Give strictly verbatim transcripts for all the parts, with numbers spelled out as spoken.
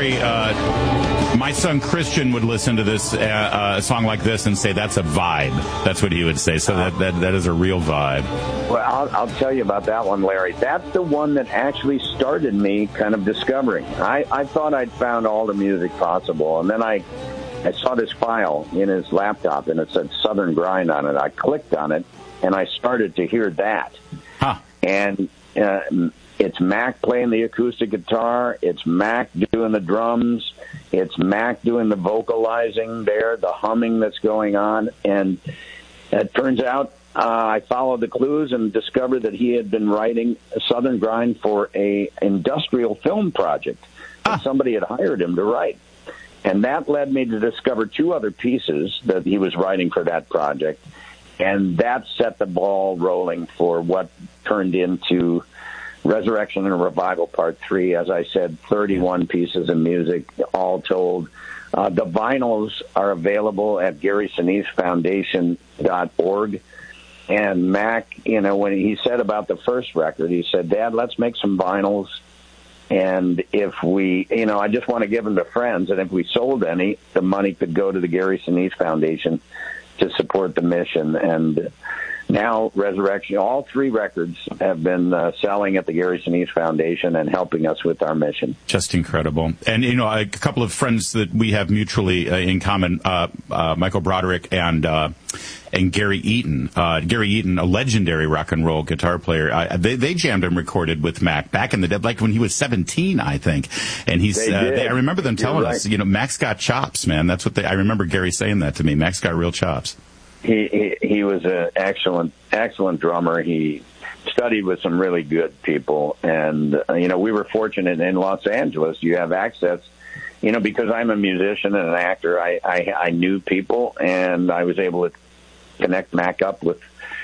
Larry, uh, my son Christian would listen to this uh, uh, song like this and say that's a vibe. That's what he would say. So that that, that is a real vibe. Well, I'll, I'll tell you about that one, Larry. That's the one that actually started me kind of discovering. I, I thought I'd found all the music possible, and then I I saw this file in his laptop, and it said Southern Grind on it. I clicked on it, and I started to hear that. Huh. And uh, it's Mac playing the acoustic guitar. It's Mac doing the drums. It's Mac doing the vocalizing there, the humming that's going on. And it turns out uh, I followed the clues and discovered that he had been writing Southern Grind for a industrial film project. Ah. Somebody had hired him to write. And that led me to discover two other pieces that he was writing for that project. And that set the ball rolling for what turned into Resurrection and Revival Part three. As I said, thirty-one pieces of music, all told. Uh, the vinyls are available at Gary Sinise Foundation dot org. And Mac, you know, when he said about the first record, he said, Dad, let's make some vinyls. And if we, you know, I just want to give them to friends. And if we sold any, the money could go to the Gary Sinise Foundation to support the mission. And now Resurrection, all three records have been uh, selling at the Gary Sinise Foundation and helping us with our mission. Just incredible. And, you know, a couple of friends that we have mutually uh, in common, uh, uh, Michael Broderick and uh, and Gary Eaton. Uh, Gary Eaton, a legendary rock and roll guitar player. Uh, they, they jammed and recorded with Mac back in the day, like when he was seventeen, I think. And he's, they uh, did. they, I remember them You're telling right. us, you know, Mac's got chops, man. That's what they, I remember Gary saying that to me. Mac's got real chops. He, he he was an excellent excellent drummer. He studied with some really good people, and uh, you know, we were fortunate in Los Angeles. You have access, you know, because I'm a musician and an actor. I I, I knew people, and I was able to connect Mac up with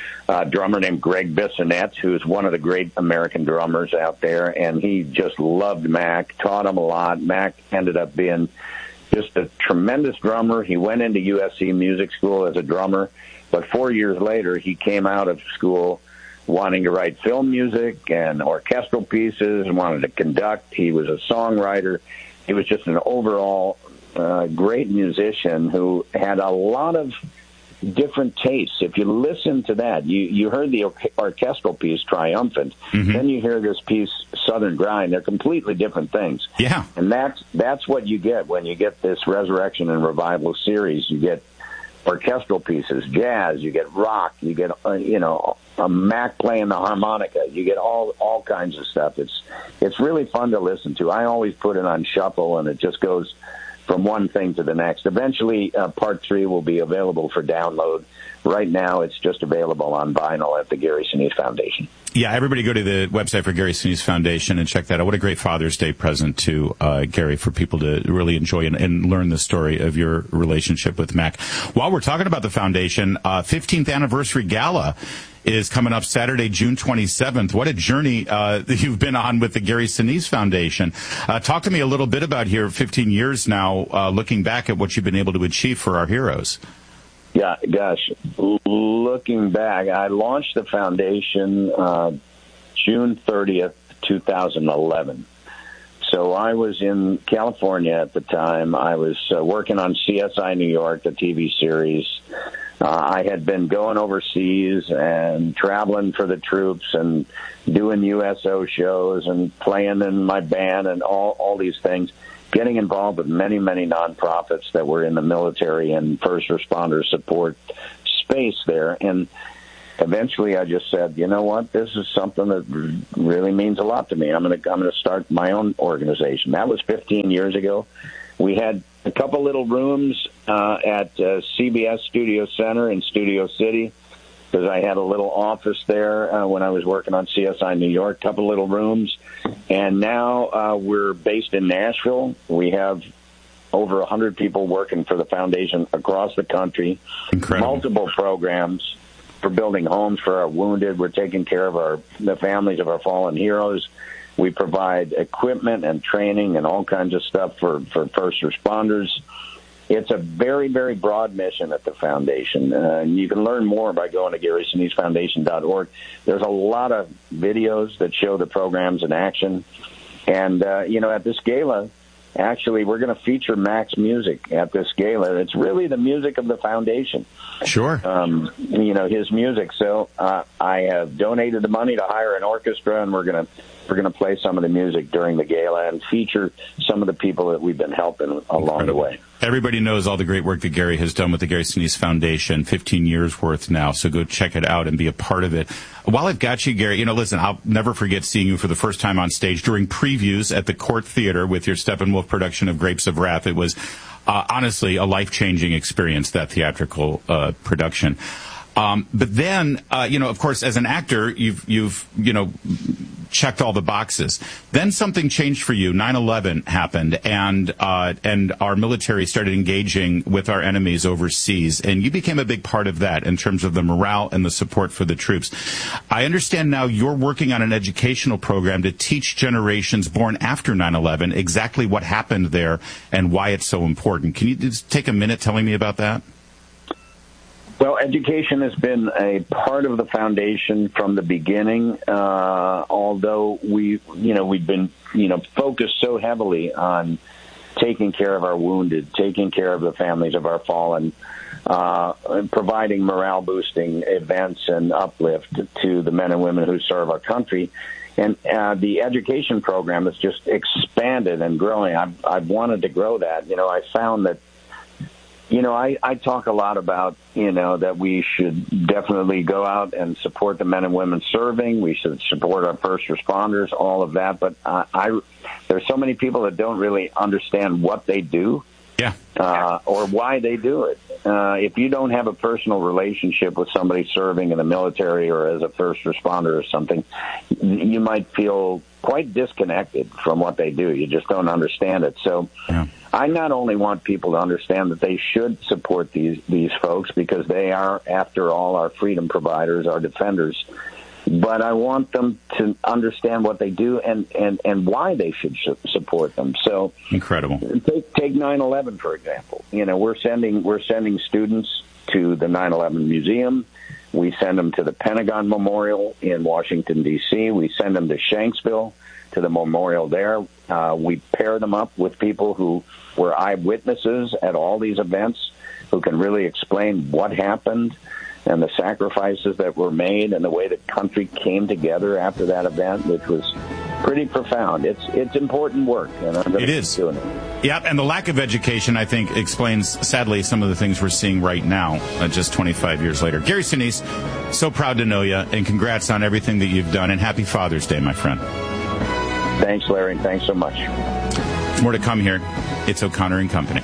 a drummer named Greg Bissonette, who is one of the great American drummers out there, and he just loved Mac, taught him a lot. Mac ended up being just a tremendous drummer. He went into U S C Music School as a drummer, but four years later, he came out of school wanting to write film music and orchestral pieces and wanted to conduct. He was a songwriter. He was just an overall uh, great musician who had a lot of different tastes. If you listen to that, you, you heard the or- orchestral piece, Triumphant, mm-hmm. then you hear this piece, Southern Grind. They're completely different things. Yeah. And that's, that's what you get when you get this Resurrection and Revival series. You get orchestral pieces, jazz, you get rock, you get, uh, you know, a Mac playing the harmonica, you get all all kinds of stuff. It's it's really fun to listen to. I always put it on shuffle, and it just goes from one thing to the next. Eventually, uh, part three will be available for download. Right now, it's just available on vinyl at the Gary Sinise Foundation. Yeah, everybody go to the website for Gary Sinise Foundation and check that out. What a great Father's Day present to uh, Gary for people to really enjoy and, and learn the story of your relationship with Mac. While we're talking about the foundation, uh, fifteenth anniversary gala is coming up Saturday, June twenty-seventh. What a journey uh, you've been on with the Gary Sinise Foundation. Uh, talk to me a little bit about here, fifteen years now, uh, looking back at what you've been able to achieve for our heroes. Yeah, gosh, looking back, I launched the foundation uh, June thirtieth, twenty eleven. So I was in California at the time. I was uh, working on C S I New York, the T V series. Uh, I had been going overseas and traveling for the troops and doing U S O shows and playing in my band and all, all these things, getting involved with many, many nonprofits that were in the military and first responder support space there. And eventually I just said, you know what, this is something that really means a lot to me. I'm going to I'm going to start my own organization. That was fifteen years ago. We had a couple little rooms uh, at uh, C B S Studio Center in Studio City, because I had a little office there uh, when I was working on C S I New York, couple little rooms. And now uh, we're based in Nashville. We have over one hundred people working for the foundation across the country. Incredible. Multiple programs for building homes for our wounded. We're taking care of our the families of our fallen heroes. We provide equipment and training and all kinds of stuff for, for first responders. It's a very, very broad mission at the foundation. Uh, and you can learn more by going to Gary Sinise Foundation dot org. There's a lot of videos that show the programs in action. And, uh, you know, at this gala, actually, we're going to feature Mac's music at this gala. It's really the music of the foundation. Sure. Um, you know, his music. So uh, I have donated the money to hire an orchestra, and we're going to we're going to play some of the music during the gala and feature some of the people that we've been helping along Incredible. the way. Everybody knows all the great work that Gary has done with the Gary Sinise Foundation, fifteen years worth now, so go check it out and be a part of it. While I've got you, Gary, you know, listen, I'll never forget seeing you for the first time on stage during previews at the Court Theater with your Steppenwolf production of Grapes of Wrath. It was uh, honestly a life-changing experience, that theatrical uh, production. Um, but then, uh, you know, of course, as an actor, you've, you've, you know, checked all the boxes. Then something changed for you. nine eleven happened, and uh, and our military started engaging with our enemies overseas, and you became a big part of that in terms of the morale and the support for the troops. I understand now you're working on an educational program to teach generations born after nine eleven exactly what happened there and why it's so important. Can you just take a minute telling me about that? Well, education has been a part of the foundation from the beginning, uh, although we, you know, we've been, you know, focused so heavily on taking care of our wounded, taking care of the families of our fallen, uh, and providing morale-boosting events and uplift to the men and women who serve our country. And uh, the education program has just expanded and growing. I've, I've wanted to grow that. You know, I found that You know, I, I talk a lot about, you know, that we should definitely go out and support the men and women serving. We should support our first responders, all of that. But uh, I, there's so many people that don't really understand what they do, yeah, uh, or why they do it. Uh, if you don't have a personal relationship with somebody serving in the military or as a first responder or something, you might feel quite disconnected from what they do. You just don't understand it. So yeah. I not only want people to understand that they should support these these folks because they are, after all, our freedom providers, our defenders, but I want them to understand what they do and, and, and why they should support them. So incredible. Take take nine eleven for example. You know, we're sending we're sending students to the nine eleven Museum. We send them to the Pentagon Memorial in Washington, D C We send them to Shanksville, to the memorial there. Uh, we pair them up with people who were eyewitnesses at all these events, who can really explain what happened and the sacrifices that were made and the way the country came together after that event, which was pretty profound. It's it's important work, and I'm going it to is. keep doing it. Yep, and the lack of education, I think, explains, sadly, some of the things we're seeing right now, uh, just twenty-five years later. Gary Sinise, so proud to know you, and congrats on everything that you've done, and happy Father's Day, my friend. Thanks, Larry. Thanks so much. More to come here. It's O'Connor and Company.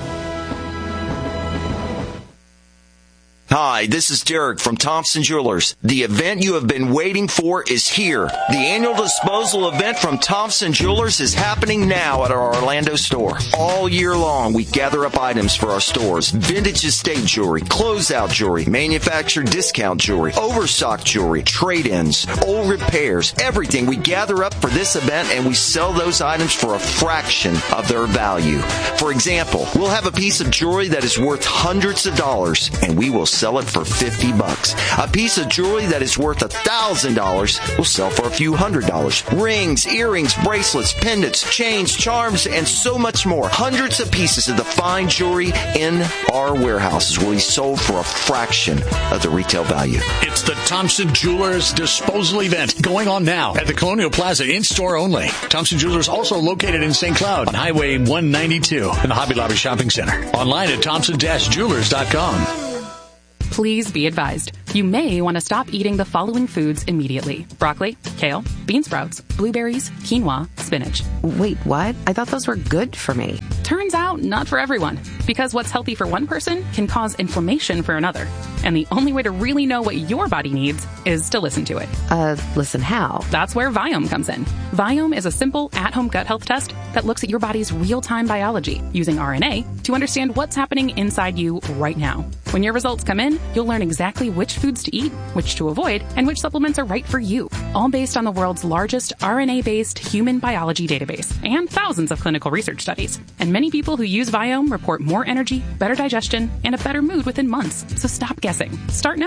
Hi, this is Derek from Thompson Jewelers. The event you have been waiting for is here. The annual disposal event from Thompson Jewelers is happening now at our Orlando store. All year long, we gather up items for our stores. Vintage estate jewelry, closeout jewelry, manufactured discount jewelry, overstock jewelry, trade-ins, old repairs, everything. We gather up for this event and we sell those items for a fraction of their value. For example, we'll have a piece of jewelry that is worth hundreds of dollars and we will sell it for fifty bucks. A piece of jewelry that is worth a thousand dollars will sell for a few hundred dollars. Rings, earrings, bracelets, pendants, chains, charms, and so much more. Hundreds of pieces of the fine jewelry in our warehouses will be sold for a fraction of the retail value. It's the Thompson Jewelers Disposal Event going on now at the Colonial Plaza in-store only. Thompson Jewelers also located in Saint Cloud on Highway one ninety-two in the Hobby Lobby Shopping Center. Online at thompson dash jewelers dot com. Please be advised, you may want to stop eating the following foods immediately. Broccoli, kale, bean sprouts, blueberries, quinoa, spinach. Wait, what? I thought those were good for me. Turns out, not for everyone. Because what's healthy for one person can cause inflammation for another. And the only way to really know what your body needs is to listen to it. Uh, listen how? That's where Viome comes in. Viome is a simple, at-home gut health test that looks at your body's real-time biology using R N A to understand what's happening inside you right now. When your results come in, you'll learn exactly which foods to eat, which to avoid, and which supplements are right for you. All based on the world's largest R N A-based human biology database and thousands of clinical research studies. And many people who use Viome report more energy, better digestion, and a better mood within months. So stop guessing. Start knowing.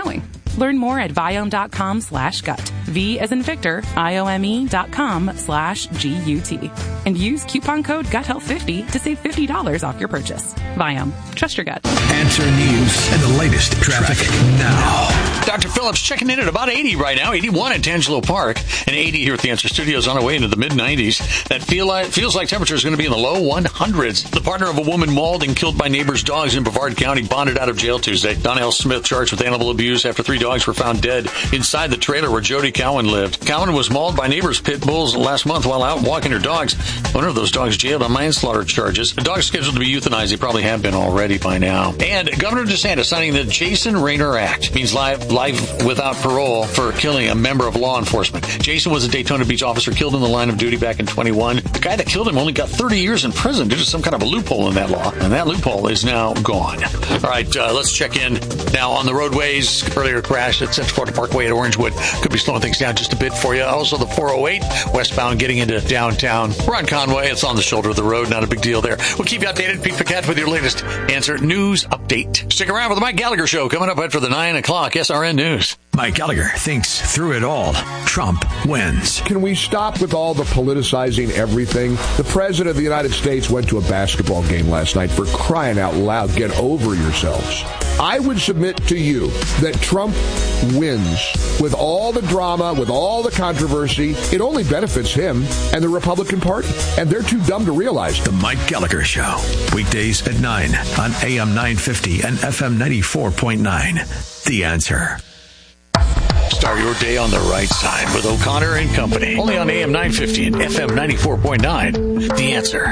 Learn more at Viome.com slash gut. V as in Victor, I-O-M-E dot com slash G-U-T. And use coupon code gut health fifty to save fifty dollars off your purchase. Viome. Trust your gut. Answer News and the latest traffic now. Doctor Phillips checking in at about eighty right now, eighty-one at Tangelo Park, and eighty here at the Answer Studios on our way into the mid nineties. That feel like, feels like temperature is going to be in the low hundreds. The partner of a woman mauled and killed by neighbors' dogs in Brevard County bonded out of jail Tuesday. Donnell Smith charged with animal abuse after three dogs were found dead inside the trailer where Jody Cowan lived. Cowan was mauled by neighbors' pit bulls last month while out walking her dogs. One of those dogs jailed on manslaughter charges. The dog's scheduled to be euthanized. They probably have been already by now. And Governor DeSantis signing the Jason Raynor Act means life, life without parole for killing a member of law enforcement. Jason was a Daytona Beach officer killed in the line of duty back in twenty-one. The guy that killed him only got thirty years in prison due to some kind of a loophole in that law, and that loophole is now gone. All right, uh, let's check in now on the roadways. Earlier crash at Central Florida Parkway at Orangewood could be slowing things down just a bit for you. Also, the four oh eight westbound getting into downtown. We're on Conway. It's on the shoulder of the road. Not a big deal there. We'll keep you updated. Pete Paquette with your latest Answer News update. Stick around for the Mike Gallagher Show coming up after the nine o'clock S R N News. Mike Gallagher thinks through it all. Trump wins. Can we stop with all the politicizing everything? The President of the United States went to a basketball game last night. For crying out loud, get over yourselves. I would submit to you that Trump wins with all the drama, with all the controversy. It only benefits him and the Republican Party, and they're too dumb to realize. The Mike Gallagher Show, weekdays at nine on A M nine fifty and F M ninety-four point nine. The Answer. Start your day on the right side with O'Connor and Company. Only on A M nine fifty and F M ninety-four point nine. The Answer.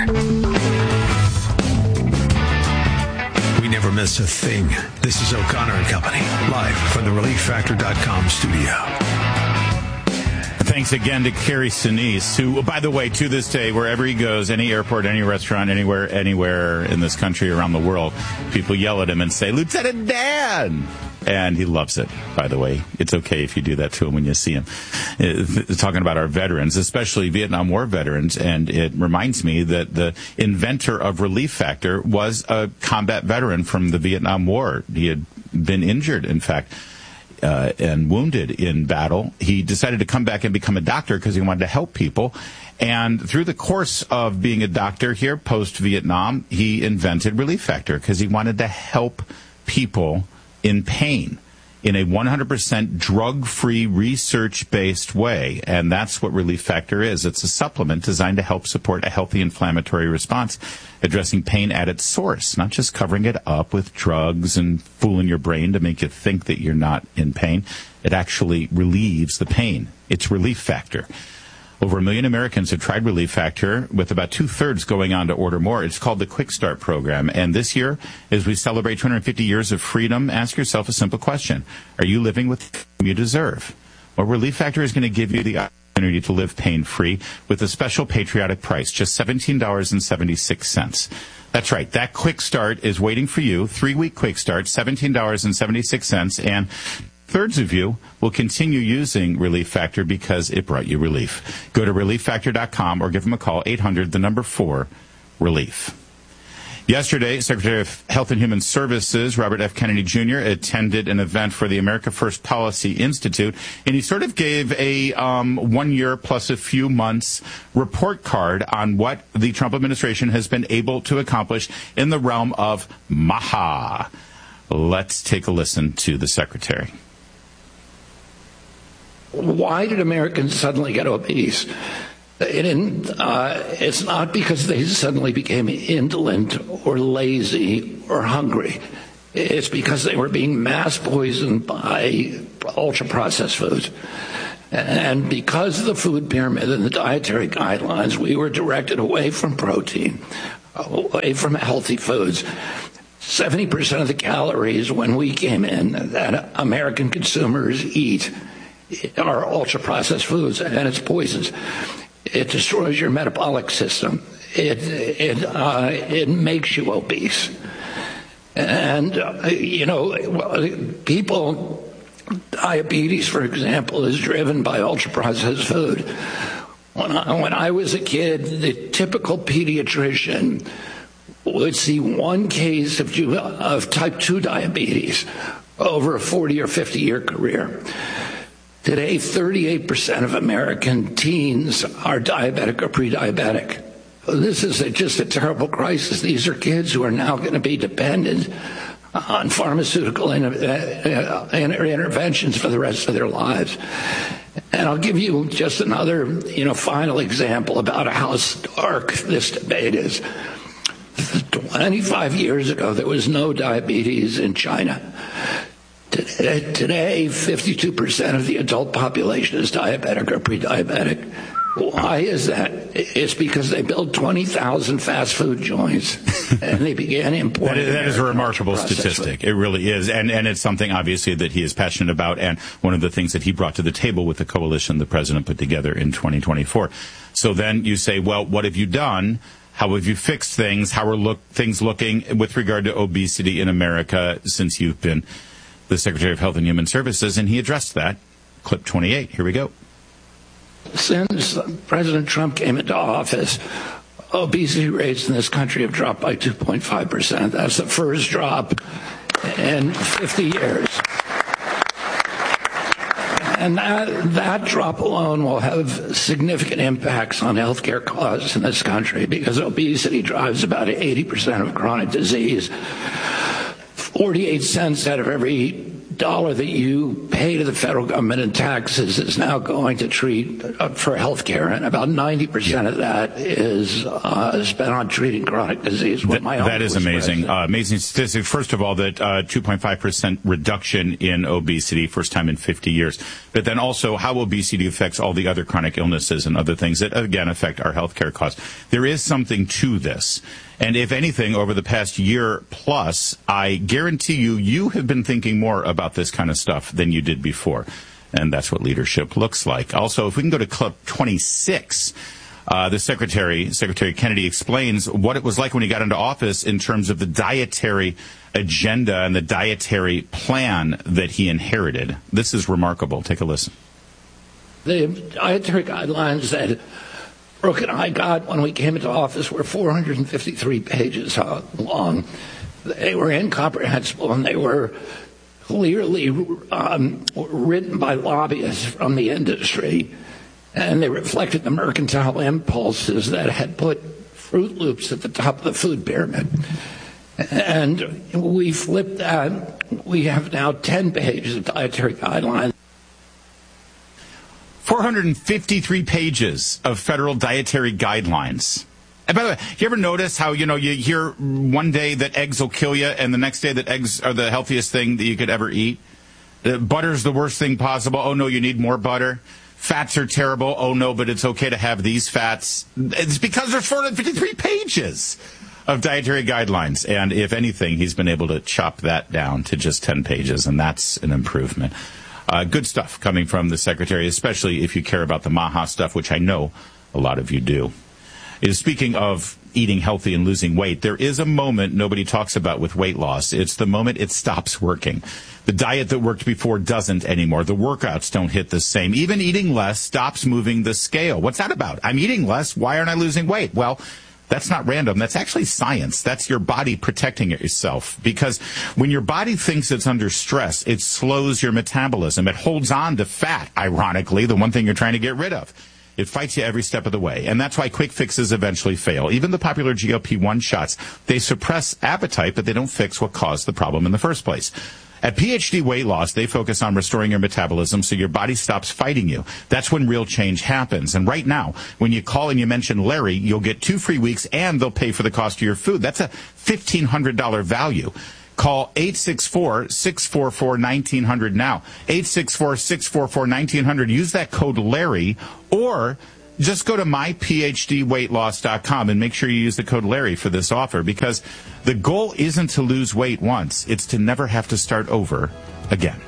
We never miss a thing. This is O'Connor and Company, live from the relief factor dot com studio. Thanks again to Kerry Sinise, who, by the way, to this day, wherever he goes, any airport, any restaurant, anywhere, anywhere in this country, around the world, people yell at him and say, Lieutenant Dan! And he loves it, by the way. It's okay if you do that to him when you see him. Uh, talking about our veterans, especially Vietnam War veterans, and it reminds me that the inventor of Relief Factor was a combat veteran from the Vietnam War. He had been injured, in fact, uh, and wounded in battle. He decided to come back and become a doctor because he wanted to help people. And through the course of being a doctor here, post-Vietnam, he invented Relief Factor because he wanted to help people in pain in a one hundred percent drug-free, research-based way. And that's what Relief Factor is. It's a supplement designed to help support a healthy inflammatory response, addressing pain at its source, not just covering it up with drugs and fooling your brain to make you think that you're not in pain. It actually relieves the pain. It's Relief Factor. Over a million Americans have tried Relief Factor, with about two-thirds going on to order more. It's called the Quick Start Program. And this year, as we celebrate two hundred fifty years of freedom, ask yourself a simple question. Are you living with the freedom you deserve? Well, Relief Factor is going to give you the opportunity to live pain-free with a special patriotic price, just seventeen dollars and seventy-six cents. That's right. That Quick Start is waiting for you. Three-week Quick Start, seventeen dollars and seventy-six cents. And thirds of you will continue using Relief Factor because it brought you relief. Go to relief factor dot com or give them a call, eight hundred, the number four, relief. Yesterday, Secretary of Health and Human Services, Robert F. Kennedy Junior, attended an event for the America First Policy Institute, and he sort of gave a um, one year plus a few months report card on what the Trump administration has been able to accomplish in the realm of MAHA. Let's take a listen to the Secretary. Why did Americans suddenly get obese? It didn't, uh, it's not because they suddenly became indolent or lazy or hungry. It's because they were being mass poisoned by ultra-processed foods. And because of the food pyramid and the dietary guidelines, we were directed away from protein, away from healthy foods. seventy percent of the calories when we came in that American consumers eat are ultra-processed foods, and it's poisons. It destroys your metabolic system. It it uh, it makes you obese. And, uh, you know, people, diabetes, for example, is driven by ultra-processed food. When I, when I was a kid, the typical pediatrician would see one case of, of type two diabetes over a forty or fifty year career. Today, thirty-eight percent of American teens are diabetic or pre-diabetic. This is a, just a terrible crisis. These are kids who are now going to be dependent on pharmaceutical inter- uh, inter- interventions for the rest of their lives. And I'll give you just another, you know, final example about how stark this debate is. twenty-five years ago, there was no diabetes in China. Today, today fifty-two percent of the adult population is diabetic or pre-diabetic. Why is that? It's because they built twenty thousand fast food joints and they began importing. that, is, that is a remarkable statistic. Food. It really is. And, and it's something, obviously, that he is passionate about, and one of the things that he brought to the table with the coalition the president put together in twenty twenty-four. So then you say, well, what have you done? How have you fixed things? How are look, things looking with regard to obesity in America since you've been the Secretary of Health and Human Services? And he addressed that. Clip twenty-eight. Here we go. Since President Trump came into office, obesity rates in this country have dropped by two point five percent. That's the first drop in fifty years. And that, that drop alone will have significant impacts on healthcare costs in this country, because obesity drives about eighty percent of chronic disease. forty-eight cents out of every dollar that you pay to the federal government in taxes is now going to treat uh, for health care, and about ninety percent yeah. of that is uh, spent on treating chronic disease. Th- that is amazing. Uh, amazing statistic. First of all, that uh, two point five percent reduction in obesity, first time in fifty years. But then also how obesity affects all the other chronic illnesses and other things that, again, affect our health care costs. There is something to this. And if anything, over the past year plus, I guarantee you, you have been thinking more about this kind of stuff than you did before. And that's what leadership looks like. Also, if we can go to Clip twenty-six, uh, the Secretary, Secretary Kennedy explains what it was like when he got into office in terms of the dietary agenda and the dietary plan that he inherited. This is remarkable. Take a listen. The dietary guidelines that Brooke and I got when we came into office were four hundred fifty-three pages long. They were incomprehensible, and they were clearly um, written by lobbyists from the industry, and they reflected the mercantile impulses that had put Fruit Loops at the top of the food pyramid. And we flipped that. We have now ten pages of dietary guidelines. four hundred fifty-three pages of federal dietary guidelines. And by the way, you ever notice how, you know, you hear one day that eggs will kill you and the next day that eggs are the healthiest thing that you could ever eat? Uh, butter's the worst thing possible. Oh, no, you need more butter. Fats are terrible. Oh, no, but it's okay to have these fats. It's because there's four hundred fifty-three pages of dietary guidelines. And if anything, he's been able to chop that down to just ten pages, and that's an improvement. Uh, good stuff coming from the Secretary, especially if you care about the Maha stuff, which I know a lot of you do. Is speaking of eating healthy and losing weight, there is a moment nobody talks about with weight loss. It's the moment it stops working. The diet that worked before doesn't anymore. The workouts don't hit the same. Even eating less stops moving the scale. What's that about? I'm eating less. Why aren't I losing weight? Well, that's not random. That's actually science. That's your body protecting itself. Because when your body thinks it's under stress, it slows your metabolism. It holds on to fat, ironically, the one thing you're trying to get rid of. It fights you every step of the way. And that's why quick fixes eventually fail. Even the popular G L P one shots, they suppress appetite, but they don't fix what caused the problem in the first place. At P H D Weight Loss, they focus on restoring your metabolism so your body stops fighting you. That's when real change happens. And right now, when you call and you mention Larry, you'll get two free weeks and they'll pay for the cost of your food. That's a fifteen hundred dollars value. Call eight six four, six four four, one nine zero zero now. eight six four, six four four, one nine zero zero. Use that code Larry, or just go to my p h d weight loss dot com and make sure you use the code Larry for this offer, because the goal isn't to lose weight once. It's to never have to start over again.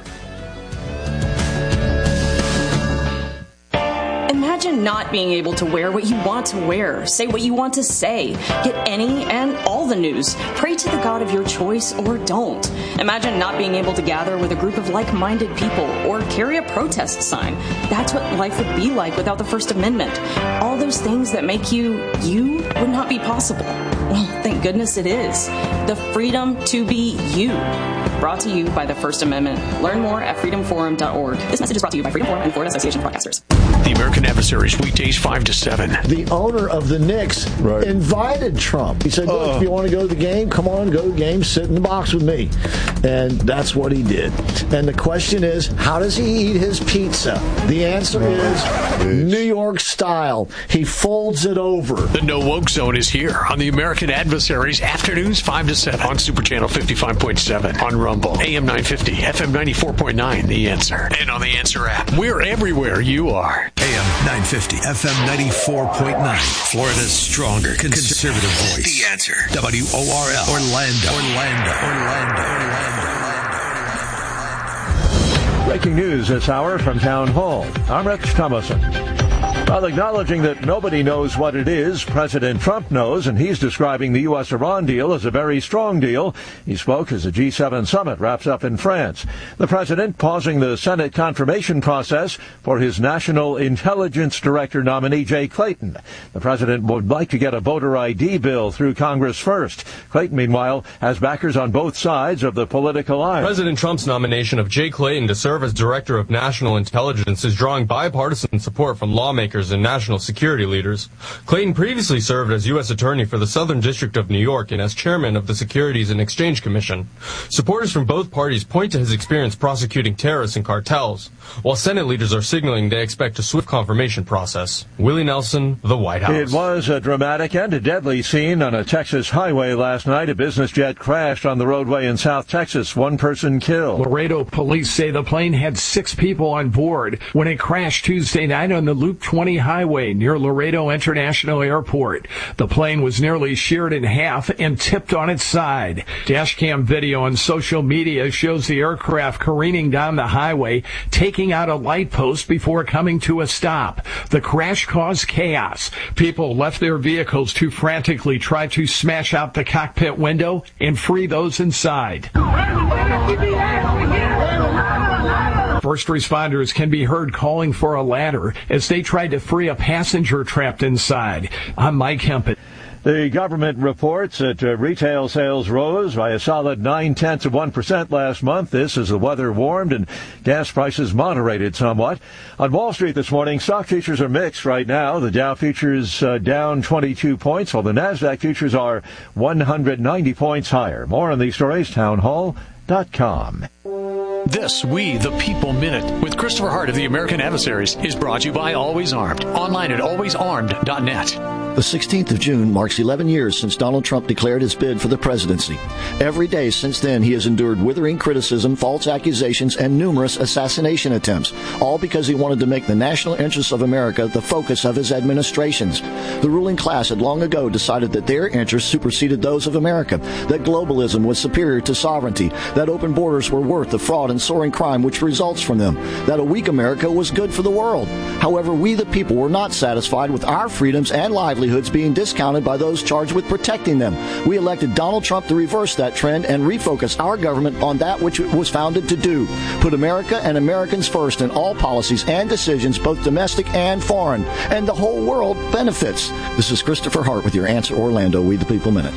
Imagine not being able to wear what you want to wear, say what you want to say, get any and all the news, pray to the God of your choice, or don't. Imagine not being able to gather with a group of like-minded people or carry a protest sign. That's what life would be like without the First Amendment. All those things that make you, you would not be possible. Well, thank goodness it is. The freedom to be you. brought to you by the First Amendment. Learn more at freedom forum dot org. This message is brought to you by Freedom Forum and Florida Association of Broadcasters. The American Adversaries, weekdays five to seven. The owner of the Knicks right. invited Trump. He said, look, uh. if you want to go to the game, come on, go to the game, sit in the box with me. And that's what he did. And the question is, how does he eat his pizza? The answer is New York style. He folds it over. The No Woke Zone is here on the American Adversaries, afternoons five to seven on Super Channel fifty-five point seven, on Rumble, A M nine fifty, F M ninety-four point nine, The Answer, and on the Answer app. We're everywhere you are. A M nine fifty, F M ninety-four point nine, Florida's stronger conservative voice. The Answer, W O R L, Orlando, Orlando, Orlando, Orlando. Breaking news this hour from Town Hall. I'm Rich Thomason. While acknowledging that nobody knows what it is, President Trump knows, and he's describing the U S Iran deal as a very strong deal. He spoke as the G seven summit wraps up in France. The president pausing the Senate confirmation process for his National Intelligence Director nominee, Jay Clayton. The president would like to get a voter I D bill through Congress first. Clayton, meanwhile, has backers on both sides of the political aisle. President Trump's nomination of Jay Clayton to serve as Director of National Intelligence is drawing bipartisan support from lawmakers and national security leaders. Clayton previously served as U S Attorney for the Southern District of New York and as Chairman of the Securities and Exchange Commission. Supporters from both parties point to his experience prosecuting terrorists and cartels, while Senate leaders are signaling they expect a swift confirmation process. Willie Nelson, the White House. It was a dramatic and a deadly scene on a Texas highway last night. A business jet crashed on the roadway in South Texas. One person killed. Laredo police say the plane had six people on board when it crashed Tuesday night on the Loop twenty highway near Laredo International Airport. The plane was nearly sheared in half and tipped on its side. Dashcam video on social media shows the aircraft careening down the highway, taking out a light post before coming to a stop. The crash caused chaos. People left their vehicles to frantically try to smash out the cockpit window and free those inside. First responders can be heard calling for a ladder as they tried to free a passenger trapped inside. I'm Mike Hempel. The government reports that uh, retail sales rose by a solid nine-tenths of one percent last month. This as the weather warmed and gas prices moderated somewhat. On Wall Street this morning, stock futures are mixed right now. The Dow futures uh, down twenty-two points, while the NASDAQ futures are one hundred ninety points higher. More on these stories, townhall dot com. This We the People Minute with Christopher Hart of the American Adversaries is brought to you by Always Armed. Online at always armed dot net. The sixteenth of June marks eleven years since Donald Trump declared his bid for the presidency. Every day since then, he has endured withering criticism, false accusations, and numerous assassination attempts, all because he wanted to make the national interests of America the focus of his administrations. The ruling class had long ago decided that their interests superseded those of America, that globalism was superior to sovereignty, that open borders were worth the fraud and soaring crime which results from them, that a weak America was good for the world. However, we the people were not satisfied with our freedoms and livelihoods being discounted by those charged with protecting them. We elected Donald Trump to reverse that trend and refocus our government on that which it was founded to do. Put America and Americans first in all policies and decisions, both domestic and foreign, and the whole world benefits. This is Christopher Hart with your Answer Orlando, We the People Minute.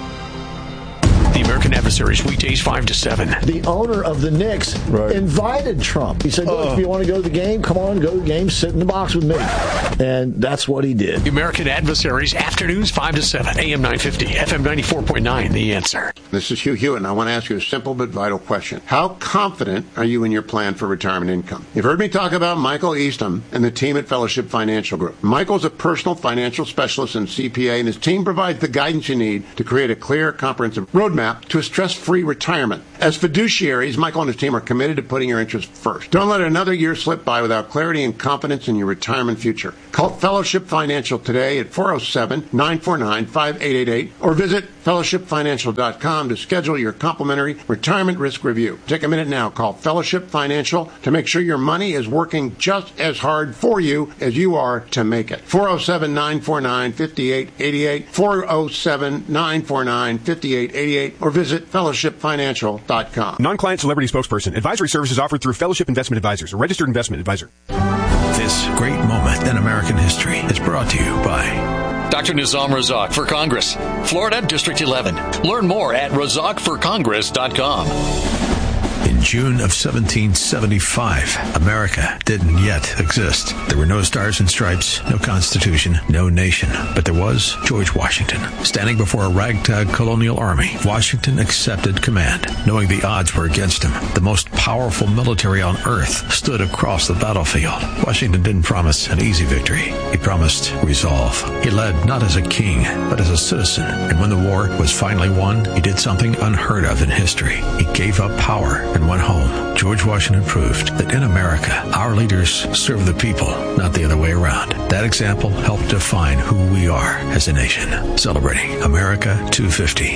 The American Adversaries, weekdays five to seven. The owner of the Knicks right. invited Trump. He said, look, uh. if you want to go to the game, come on, go to the game, sit in the box with me. And that's what he did. The American Adversaries, afternoons five to seven, A M nine fifty, F M ninety-four point nine, The Answer. This is Hugh Hewitt, and I want to ask you a simple but vital question. How confident are you in your plan for retirement income? You've heard me talk about Michael Eastham and the team at Fellowship Financial Group. Michael's a personal financial specialist and C P A, and his team provides the guidance you need to create a clear, comprehensive roadmap to a stress-free retirement. As fiduciaries, Michael and his team are committed to putting your interests first. Don't let another year slip by without clarity and confidence in your retirement future. Call Fellowship Financial today at four oh seven, nine four nine, five eight eight eight or visit fellowship financial dot com to schedule your complimentary retirement risk review. Take a minute now. Call Fellowship Financial to make sure your money is working just as hard for you as you are to make it. four oh seven, nine four nine, five eight eight eight, four oh seven, nine four nine, five eight eight eight or visit fellowship financial dot com. Non-client celebrity spokesperson. Advisory services offered through Fellowship Investment Advisors, a registered investment advisor. This great moment in American history is brought to you by Doctor Nizam Razak for Congress, Florida District eleven. Learn more at razak for congress dot com. In June of seventeen seventy-five, America didn't yet exist. There were no stars and stripes, no constitution, no nation. But there was George Washington. Standing before a ragtag colonial army, Washington accepted command, knowing the odds were against him. The most powerful military on earth stood across the battlefield. Washington didn't promise an easy victory. He promised resolve. He led not as a king, but as a citizen. And when the war was finally won, he did something unheard of in history. He gave up power and went home. George Washington proved that in America, our leaders serve the people, not the other way around. That example helped define who we are as a nation. Celebrating America two fifty.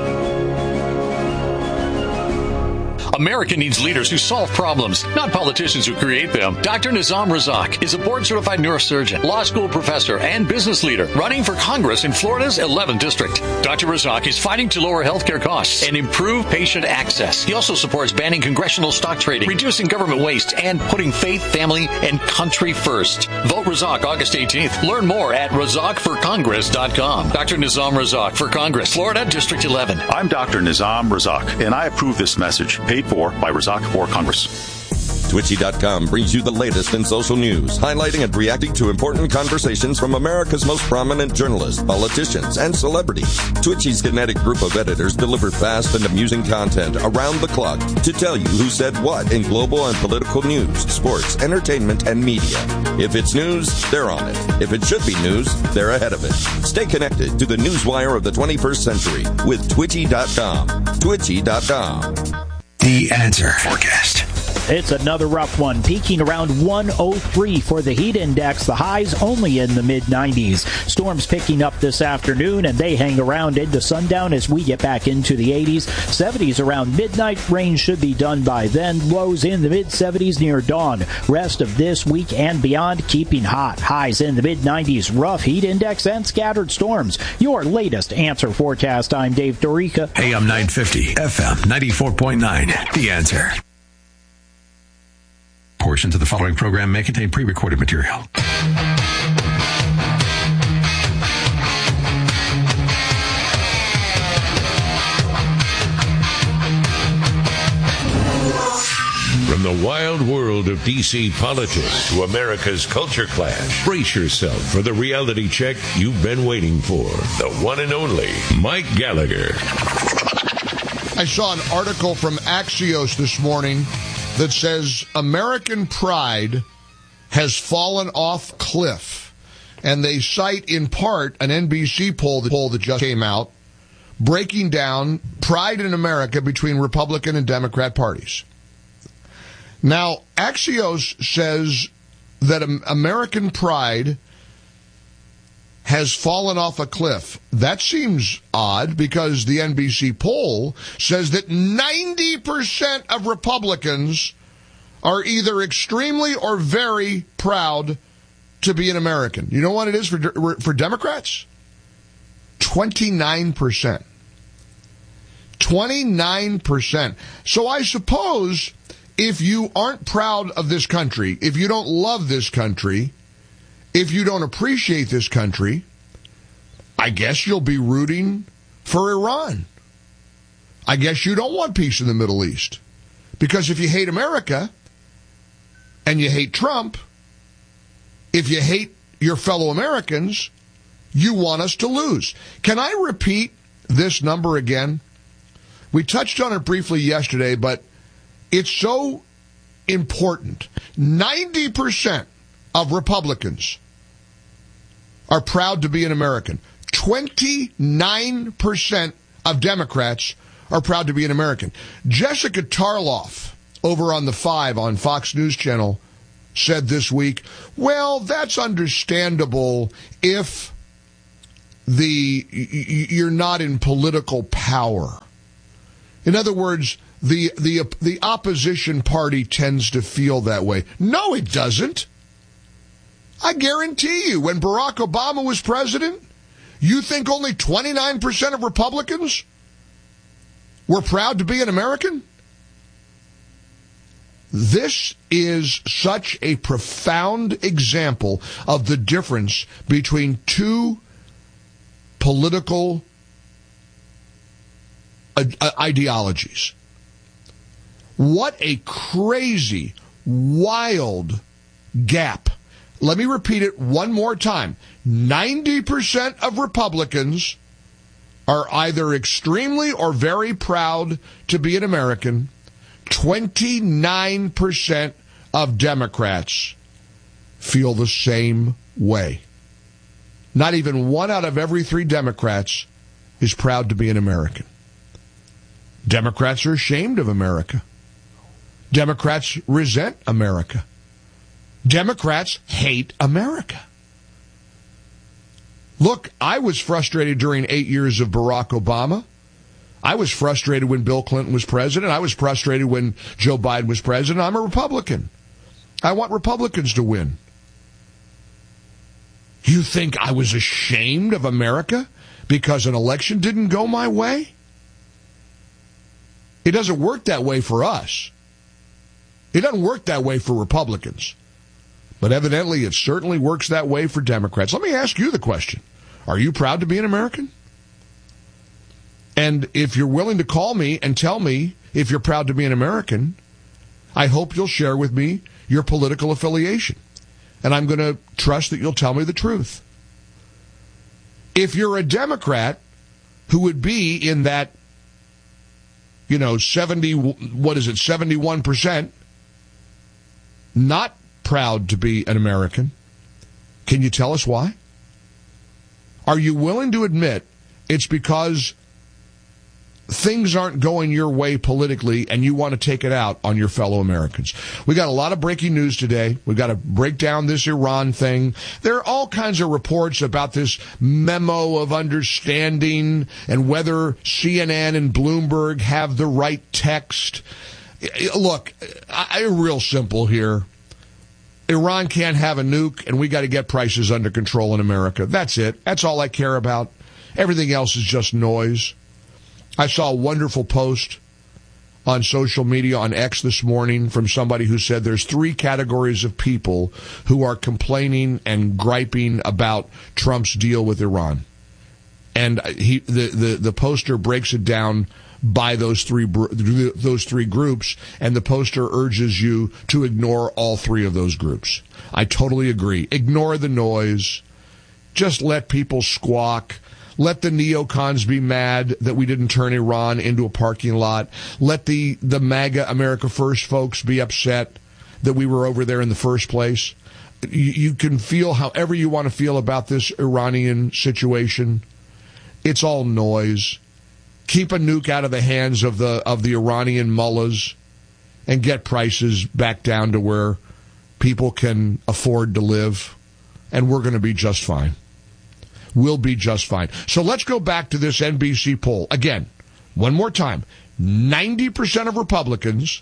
America needs leaders who solve problems, not politicians who create them. Doctor Nizam Razak is a board-certified neurosurgeon, law school professor, and business leader running for Congress in Florida's eleventh District. Doctor Razak is fighting to lower healthcare costs and improve patient access. He also supports banning congressional stock trading, reducing government waste, and putting faith, family, and country first. Vote Razak August eighteenth. Learn more at razak for congress dot com. Doctor Nizam Razak for Congress, Florida, District eleven. I'm Doctor Nizam Razak, and I approve this message. Paid for by Razak for Congress. Twitchy dot com brings you the latest in social news, highlighting and reacting to important conversations from America's most prominent journalists, politicians, and celebrities. Twitchy's kinetic group of editors deliver fast and amusing content around the clock to tell you who said what in global and political news, sports, entertainment, and media. If it's news, they're on it. If it should be news, they're ahead of it. Stay connected to the newswire of the twenty-first century with Twitchy dot com. Twitchy dot com. The Answer Forecast. It's another rough one, peaking around one oh three for the heat index. The highs only in the mid nineties. Storms picking up this afternoon, and they hang around into sundown as we get back into the eighties. seventies around midnight. Rain should be done by then. Lows in the mid seventies near dawn. Rest of this week and beyond keeping hot. Highs in the mid nineties. Rough heat index and scattered storms. Your latest Answer Forecast. I'm Dave Dorica. A M nine fifty, F M ninety-four point nine. The Answer. Portions of the following program may contain pre-recorded material. From the wild world of D C politics to America's culture clash, brace yourself for the reality check you've been waiting for. The one and only Mike Gallagher. I saw an article from Axios this morning that says American pride has fallen off a cliff. And they cite in part an N B C poll that, poll that just came out breaking down pride in America between Republican and Democrat parties. Now, Axios says that American pride has fallen off a cliff. That seems odd because the N B C poll says that ninety percent of Republicans are either extremely or very proud to be an American. You know what it is for for Democrats? twenty-nine percent. twenty-nine percent. So I suppose if you aren't proud of this country, if you don't love this country, if you don't appreciate this country, I guess you'll be rooting for Iran. I guess you don't want peace in the Middle East. Because if you hate America and you hate Trump, if you hate your fellow Americans, you want us to lose. Can I repeat this number again? We touched on it briefly yesterday, but it's so important. ninety percent of Republicans are proud to be an American. twenty-nine percent of Democrats are proud to be an American. Jessica Tarloff, over on the Five on Fox News Channel, said this week, well, that's understandable if the you're not in political power. In other words, the the the opposition party tends to feel that way. No, it doesn't. I guarantee you, when Barack Obama was president, you think only twenty-nine percent of Republicans were proud to be an American? This is such a profound example of the difference between two political ideologies. What a crazy, wild gap. Let me repeat it one more time. ninety percent of Republicans are either extremely or very proud to be an American. twenty-nine percent of Democrats feel the same way. Not even one out of every three Democrats is proud to be an American. Democrats are ashamed of America. Democrats resent America. Democrats hate America. Look, I was frustrated during eight years of Barack Obama. I was frustrated when Bill Clinton was president. I was frustrated when Joe Biden was president. I'm a Republican. I want Republicans to win. You think I was ashamed of America because an election didn't go my way? It doesn't work that way for us. It doesn't work that way for Republicans. But evidently it certainly works that way for Democrats. Let me ask you the question. Are you proud to be an American? And if you're willing to call me and tell me if you're proud to be an American, I hope you'll share with me your political affiliation. And I'm going to trust that you'll tell me the truth. If you're a Democrat who would be in that, you know, seventy, what is it, seventy-one percent, not proud to be an American, can you tell us why? Are you willing to admit it's because things aren't going your way politically and you want to take it out on your fellow Americans? We got a lot of breaking news today. We've got to break down this Iran thing. There are all kinds of reports about this memo of understanding and whether C N N and Bloomberg have the right text. Look, I, I'm real simple here. Iran can't have a nuke, and we got to get prices under control in America. That's it. That's all I care about. Everything else is just noise. I saw a wonderful post on social media on X this morning from somebody who said there's three categories of people who are complaining and griping about Trump's deal with Iran. And he, the, the, the poster breaks it down by those three those three groups, and the poster urges you to ignore all three of those groups. I totally agree. Ignore the noise. Just let people squawk. Let the neocons be mad that we didn't turn Iran into a parking lot. Let the, the MAGA America First folks be upset that we were over there in the first place. You, you can feel however you want to feel about this Iranian situation. It's all noise. Keep a nuke out of the hands of the of the Iranian mullahs and get prices back down to where people can afford to live, and we're going to be just fine. We'll be just fine. So let's go back to this N B C poll. Again, one more time. ninety percent of Republicans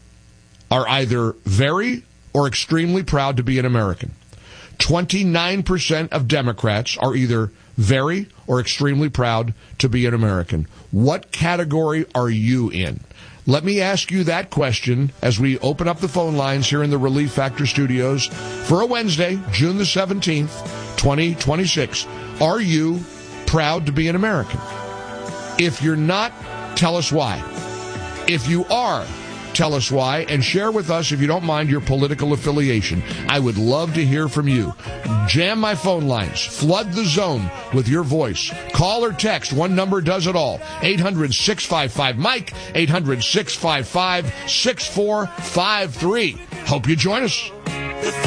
are either very or extremely proud to be an American. twenty-nine percent of Democrats are either very or extremely proud to be an American. What category are you in? Let me ask you that question as we open up the phone lines here in the Relief Factor studios for a Wednesday, June the seventeenth, twenty twenty-six. Are you proud to be an American? If you're not, tell us why. If you are, tell us why, and share with us, if you don't mind, your political affiliation. I would love to hear from you. Jam my phone lines. Flood the zone with your voice. Call or text. One number does it all. eight hundred, six five five, Mike. eight hundred, six five five, six four five three. Hope you join us.